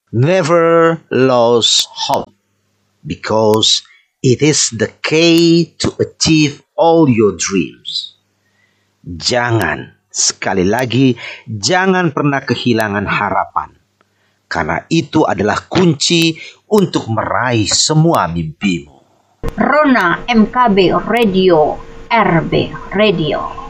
Never lose hope, because it is the key to achieve all your dreams. Jangan, sekali lagi, jangan pernah kehilangan harapan, karena itu adalah kunci untuk meraih semua mimpimu. Rona MKB Radio, RB Radio.